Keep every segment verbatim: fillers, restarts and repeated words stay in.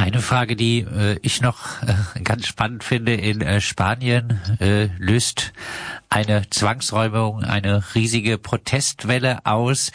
Eine Frage, die äh, ich noch äh, ganz spannend finde, in äh, Spanien äh, löst eine Zwangsräumung eine riesige Protestwelle aus.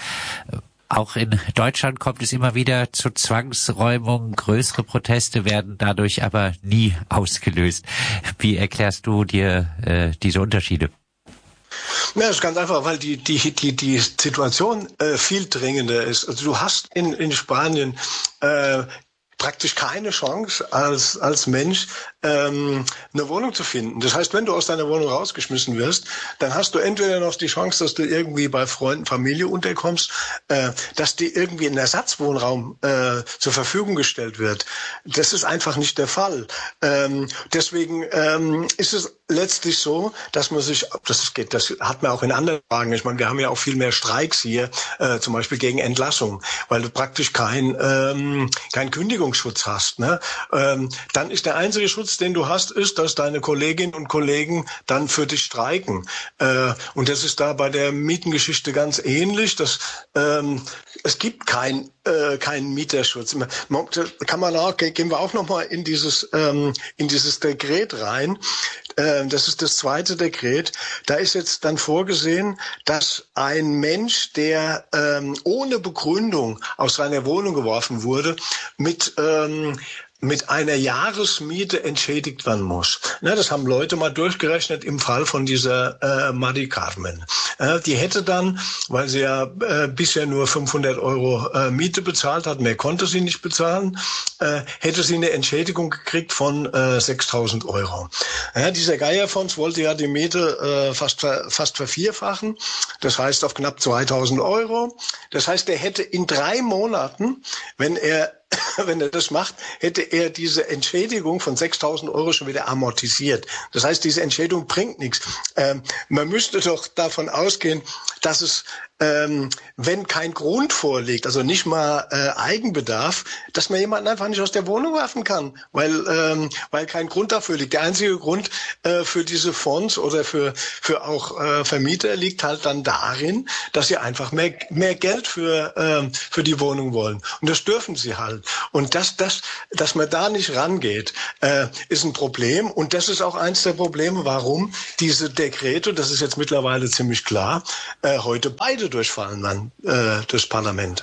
Auch in Deutschland kommt es immer wieder zu Zwangsräumungen. Größere Proteste werden dadurch aber nie ausgelöst. Wie erklärst du dir äh, diese Unterschiede? Ja, das ist ganz einfach, weil die die die die Situation äh, viel dringender ist. Also du hast in in Spanien äh, praktisch keine Chance als als Mensch ähm, eine Wohnung zu finden. Das heißt, wenn du aus deiner Wohnung rausgeschmissen wirst, dann hast du entweder noch die Chance, dass du irgendwie bei Freunden, Familie unterkommst, äh, dass dir irgendwie ein Ersatzwohnraum äh, zur Verfügung gestellt wird. Das ist einfach nicht der Fall. Ähm, deswegen ähm, ist es letztlich so, dass man sich, das geht, das hat man auch in anderen Fragen. Ich meine, wir haben ja auch viel mehr Streiks hier, äh, zum Beispiel gegen Entlassung, weil du praktisch kein ähm, kein Kündigungsschutz hast. Ne? Ähm, dann ist der einzige Schutz, den du hast, ist, dass deine Kolleginnen und Kollegen dann für dich streiken. Äh, und das ist da bei der Mietengeschichte ganz ähnlich. Dass, ähm, es gibt kein äh, keinen Mieterschutz. Man, kann man auch, gehen wir auch noch mal in dieses ähm, in dieses Dekret rein. Das ist das zweite Dekret. Da ist jetzt dann vorgesehen, dass ein Mensch, der ähm, ohne Begründung aus seiner Wohnung geworfen wurde, mit ähm, mit einer Jahresmiete entschädigt werden muss. Na, das haben Leute mal durchgerechnet im Fall von dieser äh, Mari Carmen. Äh, die hätte dann, weil sie ja äh, bisher nur fünfhundert Euro äh, Miete bezahlt hat, mehr konnte sie nicht bezahlen, äh, hätte sie eine Entschädigung gekriegt von äh, sechstausend Euro. Ja, dieser Geierfonds wollte ja die Miete äh, fast fast vervierfachen. Das heißt auf knapp zweitausend Euro. Das heißt, er hätte in drei Monaten, wenn er wenn er das macht, hätte er diese Entschädigung von sechstausend Euro schon wieder amortisiert. Das heißt, diese Entschädigung bringt nichts. Ähm, man müsste doch davon ausgehen, dass es, ähm, wenn kein Grund vorliegt, also nicht mal äh, Eigenbedarf, dass man jemanden einfach nicht aus der Wohnung werfen kann, weil ähm, weil kein Grund dafür liegt. Der einzige Grund äh, für diese Fonds oder für für auch äh, Vermieter liegt halt dann darin, dass sie einfach mehr mehr Geld für ähm, für die Wohnung wollen. Und das dürfen sie halt. Und dass das dass man da nicht rangeht, äh, ist ein Problem. Und das ist auch eins der Probleme, warum diese Dekrete, das ist jetzt mittlerweile ziemlich klar, äh, heute beide durchfallen dann äh, durchs Parlament.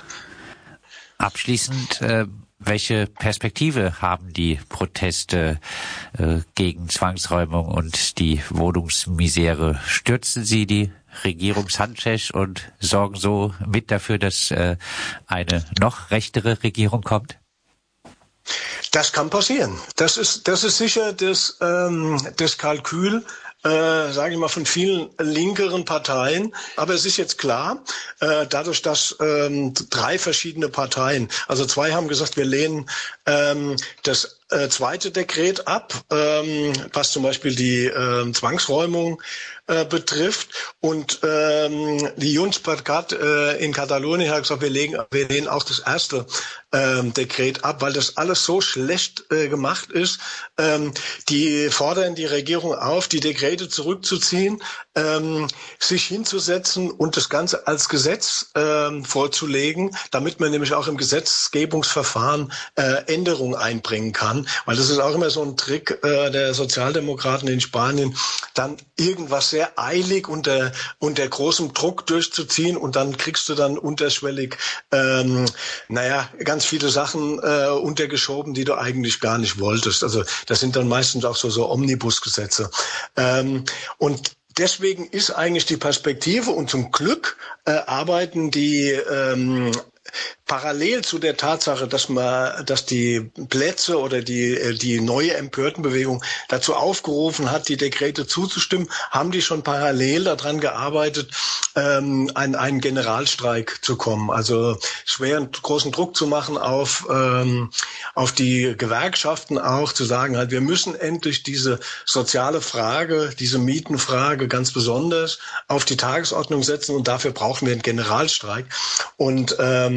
Abschließend, äh, welche Perspektive haben die Proteste äh, gegen Zwangsräumung und die Wohnungsmisere? Stürzen sie die Regierung Sanchez und sorgen so mit dafür, dass äh, eine noch rechtere Regierung kommt? Das kann passieren. Das ist das ist sicher das ähm, das Kalkül, Äh, sage ich mal, von vielen linkeren Parteien. Aber es ist jetzt klar, äh, dadurch, dass ähm, drei verschiedene Parteien, also zwei haben gesagt, wir lehnen ähm, das äh, zweite Dekret ab, ähm, was zum Beispiel die äh, Zwangsräumung äh, betrifft. Und ähm, die Junts per Cat äh, in Katalonien hat gesagt, wir, legen, wir lehnen auch das erste ähm, Dekret ab, weil das alles so schlecht äh, gemacht ist. Ähm, die fordern die Regierung auf, die Dekrete zurückzuziehen, ähm, sich hinzusetzen und das Ganze als Gesetz ähm, vorzulegen, damit man nämlich auch im Gesetzgebungsverfahren äh, Änderungen einbringen kann. Weil das ist auch immer so ein Trick äh, der Sozialdemokraten in Spanien, dann irgendwas sehr eilig unter unter großem Druck durchzuziehen und dann kriegst du dann unterschwellig, ähm, naja, ganz viele Sachen äh, untergeschoben, die du eigentlich gar nicht wolltest. Also das sind dann meistens auch so so Omnibusgesetze. Ähm, und deswegen ist eigentlich die Perspektive, und zum Glück äh, arbeiten die ähm, parallel zu der Tatsache, dass man, dass die Plätze oder die die neue Empörtenbewegung dazu aufgerufen hat, die Dekrete zuzustimmen, haben die schon parallel daran gearbeitet, ähm, an einen Generalstreik zu kommen. Also schweren großen Druck zu machen auf ähm, auf die Gewerkschaften auch, zu sagen halt, wir müssen endlich diese soziale Frage, diese Mietenfrage ganz besonders auf die Tagesordnung setzen und dafür brauchen wir einen Generalstreik. Und ähm,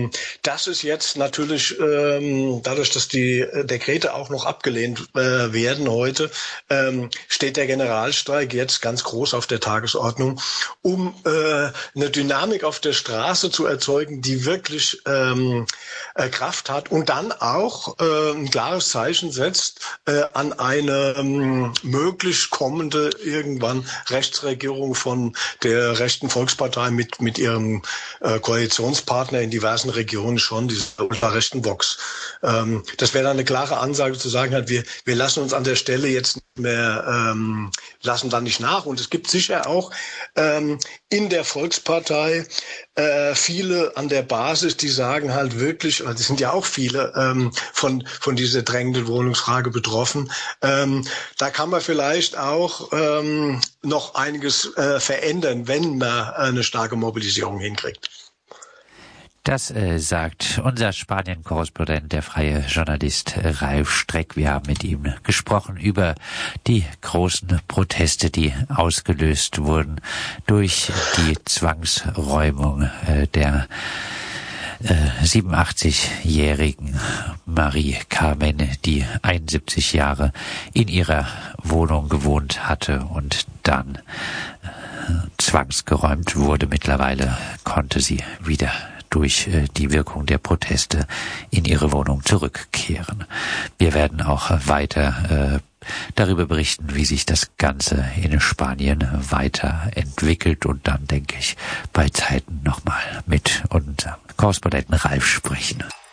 das ist jetzt natürlich, ähm, dadurch, dass die Dekrete auch noch abgelehnt äh, werden heute, ähm, steht der Generalstreik jetzt ganz groß auf der Tagesordnung, um äh, eine Dynamik auf der Straße zu erzeugen, die wirklich ähm, äh, Kraft hat und dann auch äh, ein klares Zeichen setzt äh, an eine ähm, möglich kommende irgendwann Rechtsregierung von der rechten Volkspartei mit mit ihrem äh, Koalitionspartner in diversen Regionen schon, dieser ultrarechten Vox. Ähm, das wäre dann eine klare Ansage zu sagen, halt, wir wir lassen uns an der Stelle jetzt nicht mehr ähm, lassen da nicht nach. Und es gibt sicher auch ähm, in der Volkspartei äh, viele an der Basis, die sagen halt wirklich, also es sind ja auch viele ähm, von von dieser drängenden Wohnungsfrage betroffen. Ähm, da kann man vielleicht auch ähm, noch einiges äh, verändern, wenn man eine starke Mobilisierung hinkriegt. Das äh, sagt unser Spanien-Korrespondent, der freie Journalist äh, Ralf Streck. Wir haben mit ihm gesprochen über die großen Proteste, die ausgelöst wurden durch die Zwangsräumung äh, der äh, siebenundachtzig-jährigen Marie Carmen, die einundsiebzig Jahre in ihrer Wohnung gewohnt hatte und dann äh, zwangsgeräumt wurde. Mittlerweile konnte sie wieder durch äh, die Wirkung der Proteste in ihre Wohnung zurückkehren. Wir werden auch weiter äh, darüber berichten, wie sich das Ganze in Spanien weiterentwickelt und dann, denke ich, bei Zeiten nochmal mit unserem Korrespondenten Ralf sprechen.